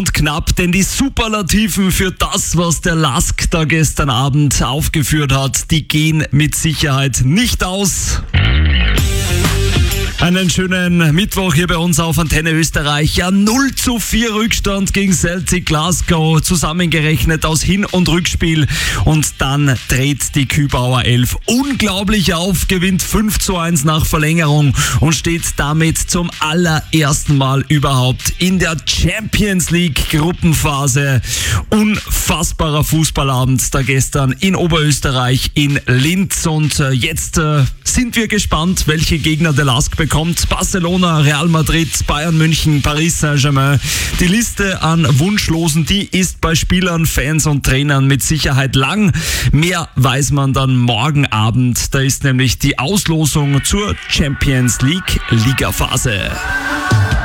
Und knapp, denn die Superlativen für das, was der LASK da gestern Abend aufgeführt hat, die gehen mit Sicherheit nicht aus. Einen schönen Mittwoch hier bei uns auf Antenne Österreich. Ja, 0:4 Rückstand gegen Celtic Glasgow, zusammengerechnet aus Hin- und Rückspiel. Und dann dreht die Kübauer 11 unglaublich auf, gewinnt 5:1 nach Verlängerung und steht damit zum allerersten Mal überhaupt in der Champions League Gruppenphase. Unfassbarer Fußballabend da gestern in Oberösterreich in Linz. Und jetzt sind wir gespannt, welche Gegner der LASK bekommt. Barcelona, Real Madrid, Bayern München, Paris Saint-Germain. Die Liste an Wunschlosen, die ist bei Spielern, Fans und Trainern mit Sicherheit lang. Mehr weiß man dann morgen Abend. Da ist nämlich die Auslosung zur Champions League Ligaphase.